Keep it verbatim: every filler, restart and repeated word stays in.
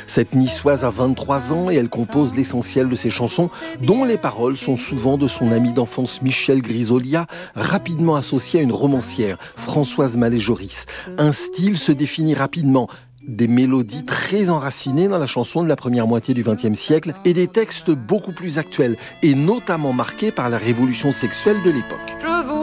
Cette niçoise a vingt-trois ans et elle compose l'essentiel de ses chansons, dont les paroles sont souvent de son amie d'enfance Michel Grisolia, rapidement associée à une romancière, Françoise Mallet-Joris. Un style se définit rapidement. Des mélodies très enracinées dans la chanson de la première moitié du vingtième siècle et des textes beaucoup plus actuels et notamment marqués par la révolution sexuelle de l'époque.